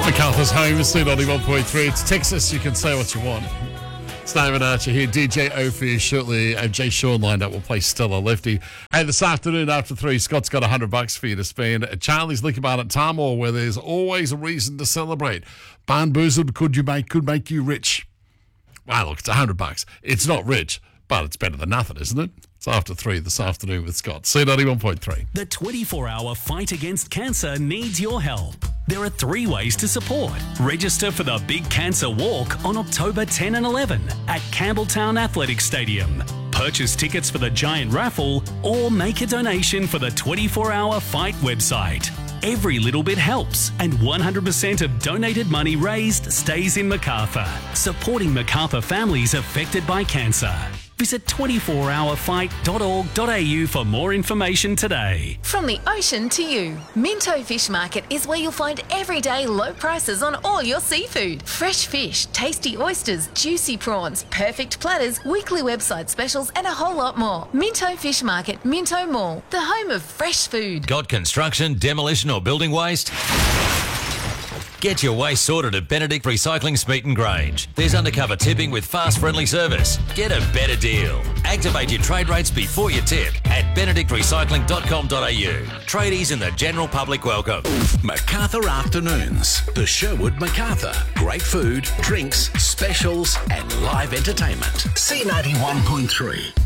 MacArthur's home, C91.3. It's Texas. You can say what you want. It's David Archer here. DJ O for you shortly. Jay Sean lined up. We'll play Stella Lefty. Hey, this afternoon after 3, Scott's got $100 for you to spend at Charlie's Liquor Bar at Tamor, where there's always a reason to celebrate. Barn Boozled could make you rich. Wow, look, it's $100. It's not rich, but it's better than nothing, isn't it? It's after 3 this afternoon with Scott. C91.3. The 24-hour fight against cancer needs your help. There are 3 ways to support. Register for the Big Cancer Walk on October 10 and 11 at Campbelltown Athletic Stadium. Purchase tickets for the giant raffle or make a donation for the 24-hour fight website. Every little bit helps, and 100% of donated money raised stays in MacArthur, supporting MacArthur families affected by cancer. Visit 24hourfight.org.au for more information today. From the ocean to you, Minto Fish Market is where you'll find everyday low prices on all your seafood. Fresh fish, tasty oysters, juicy prawns, perfect platters, weekly website specials and a whole lot more. Minto Fish Market, Minto Mall, the home of fresh food. Got construction, demolition or building waste? Get your waste sorted at Benedict Recycling Smeaton Grange. There's undercover tipping with fast friendly service. Get a better deal. Activate your trade rates before you tip at benedictrecycling.com.au. Tradies and the general public welcome. MacArthur Afternoons. The Sherwood MacArthur. Great food, drinks, specials and live entertainment. C91.3.